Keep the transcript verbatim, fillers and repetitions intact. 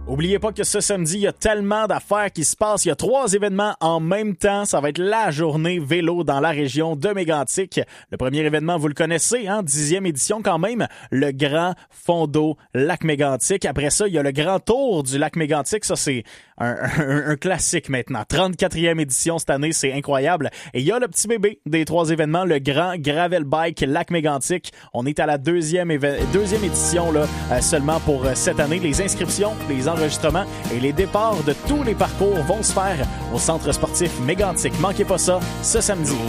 Oubliez pas que ce samedi, il y a tellement d'affaires qui se passent. Il y a trois événements en même temps. Ça va être la journée vélo dans la région de Mégantic. Le premier événement, vous le connaissez, hein, dixième édition quand même, le Grand Fond d'eau Lac Mégantic. Après ça, il y a le Grand Tour du Lac Mégantic. Ça, c'est un, un, un classique maintenant. trente-quatrième édition cette année, c'est incroyable. Et il y a le petit bébé des trois événements, le Grand Gravel Bike Lac Mégantic. On est à la deuxième, éve- deuxième édition là, euh, seulement pour euh, cette année. Les inscriptions, les enregistrements et les départs de tous les parcours vont se faire au Centre sportif Mégantic. Manquez pas ça ce samedi.